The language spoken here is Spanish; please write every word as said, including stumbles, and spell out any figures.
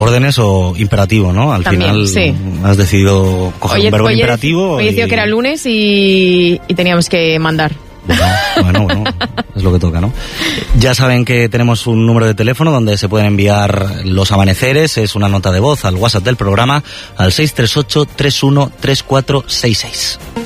órdenes o imperativo, ¿no? Al También, final sí. has decidido coger Oye, un verbo oye, imperativo. Hoy decía y... que era lunes y, y teníamos que mandar. Bueno, bueno, bueno, es lo que toca, ¿no? Ya saben que tenemos un número de teléfono donde se pueden enviar los amaneceres, es una nota de voz al WhatsApp del programa al seis tres ocho, tres uno, tres cuatro seis seis.